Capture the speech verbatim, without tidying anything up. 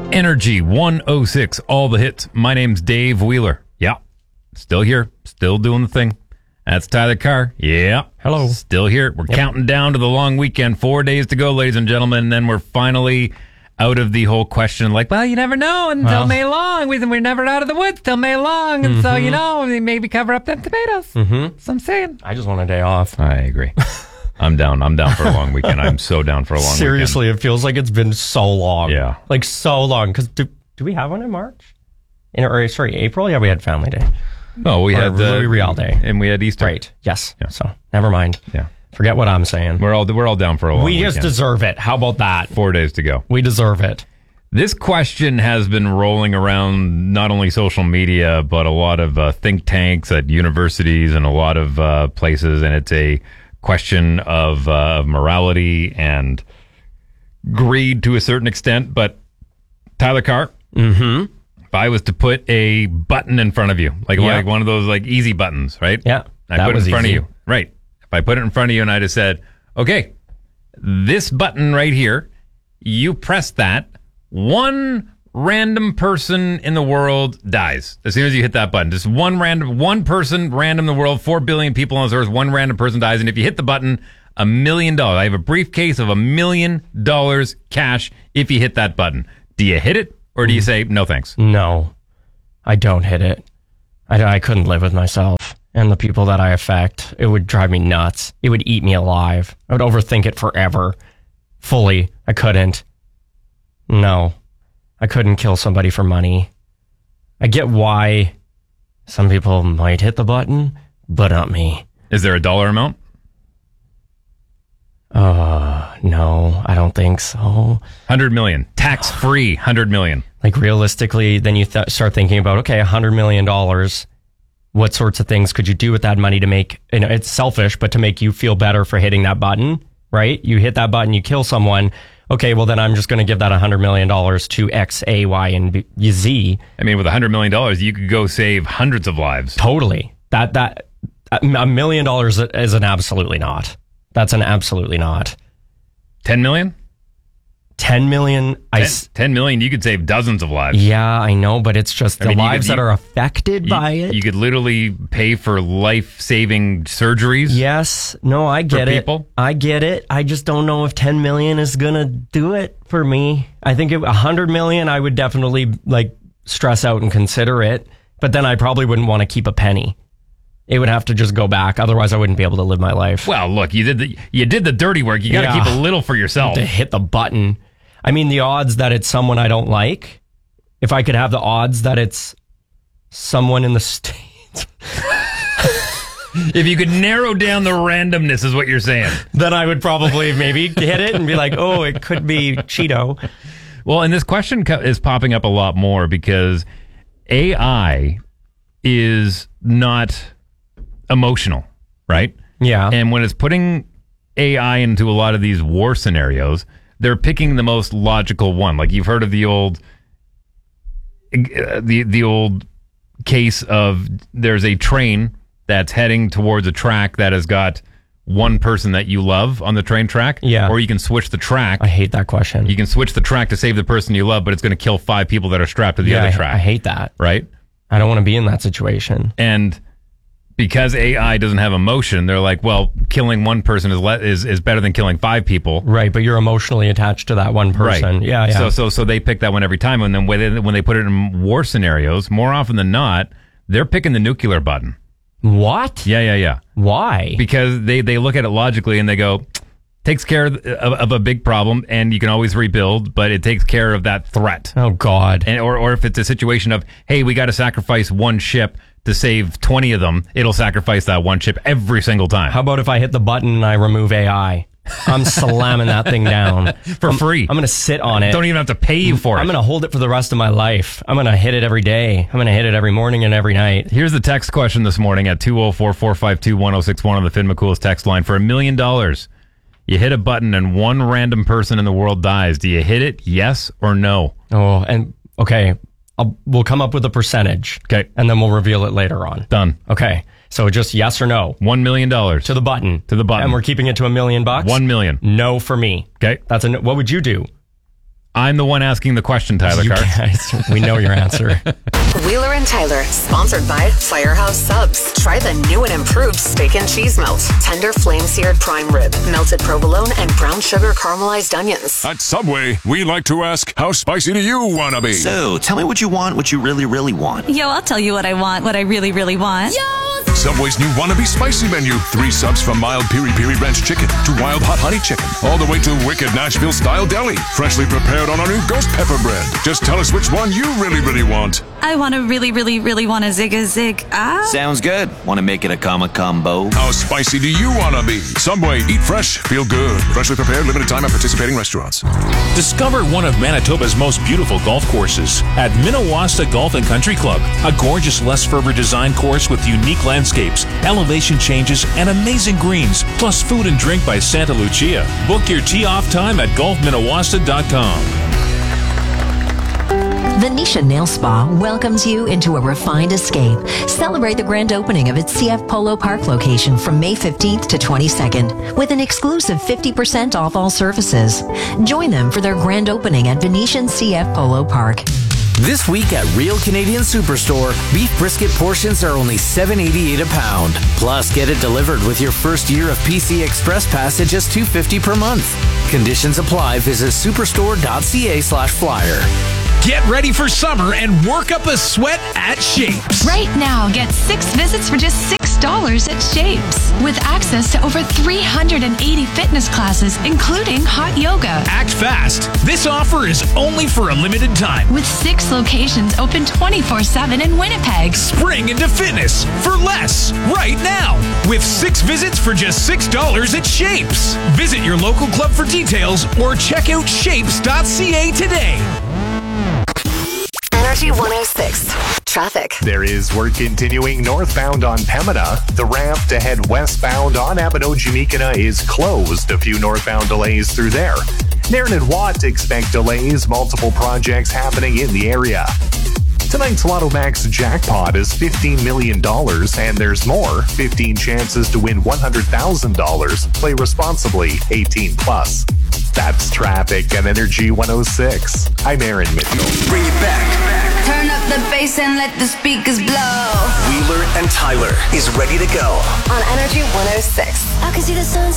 Energy one oh six, all the hits. My name's Dave Wheeler. Yeah, still here, still doing the thing. That's Tyler Carr. Yeah, hello. Still here. We're yep. counting down to the long weekend. Four days to go, ladies and gentlemen. And then we're finally out of the whole question like, well, you never know until well. May long. We, we're never out of the woods till May long. And mm-hmm. so, you know, maybe cover up them tomatoes. Mm-hmm. So I'm saying. I just want a day off. I agree. I'm down. I'm down for a long weekend. I'm so down for a long Seriously, weekend. It feels like it's been so long. Yeah. Like so long. Because do, do we have one in March? In, or, sorry, April? Yeah, we had Family Day. No, we or had the Real Day. And we had Easter. Right. Yes. Yeah. So, never mind. Yeah. Forget what I'm saying. We're all we're all down for a long we weekend. We just deserve it. How about that? Four days to go. We deserve it. This question has been rolling around not only social media, but a lot of uh, think tanks at universities and a lot of uh, places. And it's a question of uh, morality and greed to a certain extent. But Tyler Carr, mm-hmm. if I was to put a button in front of you, like, yeah. like one of those like easy buttons, right? Yeah. I put it in front easy. of you. Right. If I put it in front of you and I just said, okay, this button right here, you press that, one random person in the world dies as soon as you hit that button. Just one random, one person random in the world, four billion people on this earth, one random person dies. And if you hit the button, a million dollars. I have a briefcase of a million dollars cash if you hit that button. Do you hit it or do you say, no thanks? No, I don't hit it. I, I couldn't live with myself and the people that I affect. It would drive me nuts. It would eat me alive. I would overthink it forever. Fully. I couldn't. No. I couldn't kill somebody for money. I get why some people might hit the button, but not me. Is there a dollar amount? Uh, no, I don't think so. one hundred million. Tax-free one hundred million. Like realistically, then you th- start thinking about, okay, one hundred million dollars. What sorts of things could you do with that money to make, you know, it's selfish, but to make you feel better for hitting that button, right? You hit that button, you kill someone. Okay, well then I'm just going to give that one hundred million dollars to X, A, Y, and B, Z. I mean, with one hundred million dollars, you could go save hundreds of lives. Totally. That, that, a million dollars is an absolutely not. That's an absolutely not. ten million? ten million. ten, I, ten million, you could save dozens of lives. Yeah, I know, but it's just I the mean, lives could, you, that are affected you, by it. You could literally pay for life-saving surgeries. Yes. No, I get it. People. I get it. I just don't know if ten million is going to do it for me. I think if one hundred million, I would definitely like stress out and consider it. But then I probably wouldn't want to keep a penny. It would have to just go back. Otherwise, I wouldn't be able to live my life. Well, look, you did the you did the dirty work. You got to yeah. keep a little for yourself. To hit the button. I mean, the odds that it's someone I don't like, if I could have the odds that it's someone in the States. If you could narrow down the randomness is what you're saying. Then I would probably maybe hit it and be like, oh, it could be Cheeto. Well, and this question is popping up a lot more because A I is not emotional, right? Yeah. And when it's putting A I into a lot of these war scenarios, they're picking the most logical one. Like you've heard of the old, uh, the the old case of there's a train that's heading towards a track that has got one person that you love on the train track. Yeah. Or you can switch the track. I hate that question. You can switch the track to save the person you love, but it's going to kill five people that are strapped to the yeah, other I, track. I hate that. Right? I don't want to be in that situation. And because A I doesn't have emotion, they're like, well, killing one person is le- is is better than killing five people. Right, but you're emotionally attached to that one person. Right. Yeah, yeah. So so so they pick that one every time, and then when they, when they put it in war scenarios, more often than not, they're picking the nuclear button. What? Yeah, yeah, yeah. Why? Because they they look at it logically and they go, takes care of, of, of a big problem, and you can always rebuild, but it takes care of that threat. Oh God! And or or if it's a situation of, hey, we got to sacrifice one ship to save twenty of them, it'll sacrifice that one ship every single time. How about if I hit the button and I remove A I? I'm slamming that thing down. For I'm, free. I'm going to sit on it. Don't even have to pay you for it. I'm going to hold it for the rest of my life. I'm going to hit it every day. I'm going to hit it every morning and every night. Here's the text question this morning at two oh four, four five two, one oh six one on the Finn McCool's text line. For a million dollars, you hit a button and one random person in the world dies. Do you hit it, yes or no? Oh, and okay. I'll, we'll come up with a percentage. Okay. And then we'll reveal it later on. Done. Okay. So just yes or no. One million dollars. To the button. To the button. And we're keeping it to a million bucks? One million. No for me. Okay. That's a no. What would you do? I'm the one asking the question, Tyler You Carr. guys, we know your answer. Wheeler and Tyler, sponsored by Firehouse Subs. Try the new and improved steak and cheese melt. Tender flame-seared prime rib, melted provolone, and brown sugar caramelized onions. At Subway, we like to ask, how spicy do you want to be? So, tell me what you want, what you really, really want. Yo, I'll tell you what I want, what I really, really want. Yo! Subway's new Wannabe Spicy menu. Three subs from mild piri piri ranch chicken to wild hot honey chicken. All the way to wicked Nashville-style deli. Freshly prepared on our new ghost pepper bread. Just tell us which one you really, really want. I want to really, really, really want a zig a zig. Ah. Sounds good. Want to make it a comma combo? How spicy do you want to be? Subway, eat fresh, feel good. Freshly prepared, limited time at participating restaurants. Discover one of Manitoba's most beautiful golf courses at Minnewasta Golf and Country Club. A gorgeous Les Ferber design course with unique landscapes, elevation changes, and amazing greens, plus food and drink by Santa Lucia. Book your tee-off time at golf minnewasta dot com. Venetia Nail Spa welcomes you into a refined escape. Celebrate the grand opening of its C F Polo Park location from May fifteenth to twenty-second with an exclusive fifty percent off all services. Join them for their grand opening at Venetian C F Polo Park. This week at Real Canadian Superstore, beef brisket portions are only seven eighty-eight a pound. Plus, get it delivered with your first year of P C Express Pass at just two fifty per month. Conditions apply. Visit superstore.ca slash flyer. Get ready for summer and work up a sweat at Shapes. Right now, get six visits for just six dollars at Shapes. With access to over three hundred eighty fitness classes, including hot yoga. Act fast. This offer is only for a limited time. With six locations open twenty-four seven in Winnipeg. Spring into fitness for less right now. With six visits for just six dollars at Shapes. Visit your local club for details or check out shapes dot c a today. Energy one oh six. Traffic. There is work continuing northbound on Pembina. The ramp to head westbound on Abinogi-Mikina is closed. A few northbound delays through there. Nairn and Watt expect delays. Multiple projects happening in the area. Tonight's Lotto Max jackpot is fifteen million dollars, and there's more. fifteen chances to win one hundred thousand dollars. Play responsibly, eighteen plus. That's traffic on Energy one oh six. I'm Aaron Mitchell. Bring it back. Turn up the bass and let the speakers blow. Wheeler and Tyler is ready to go on Energy one oh six. I can see the sun.